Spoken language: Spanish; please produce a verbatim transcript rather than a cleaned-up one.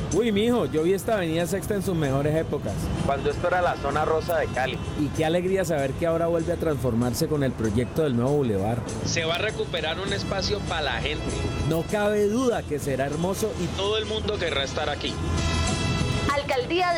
Uy, mijo, yo vi esta avenida Sexta en sus mejores épocas. Cuando esto era la zona rosa de Cali. Y qué alegría saber que ahora vuelve a transformarse con el proyecto del nuevo bulevar. Se va a recuperar un espacio para la gente. No cabe duda que será hermoso y Todo el mundo querrá estar aquí. Alcaldía